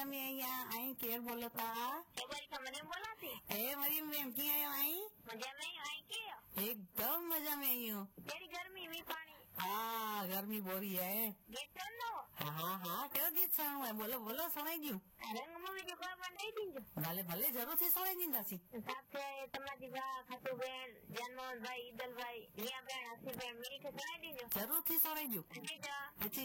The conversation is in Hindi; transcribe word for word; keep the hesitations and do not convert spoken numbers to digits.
में અહીંયા અહીં કેર બોલો તા કેબલ કે મને બોલાતી એ મરી મેમ की आयो અહીં મજા में आई के एकदम मजा में आई हूँ। तेरी गर्मी में पानी हाँ गर्मी बोरी है। गीत नो हाँ हाँ क्यों गीत सुनाऊं है बोलो बोलो सुनाई दू रंग मूवी जो खबर नहीं दीजो भले भले जरूर से सुनाई दींदा सी સાથે તમારી બા ખાટુ બેન જન્મોહન ભાઈ ઈદલ ભાઈ રિયા બેન હસી બેન મીરી કે સુનાઈ દીજો जरूर से सुनाई दू ઠીક છે अच्छी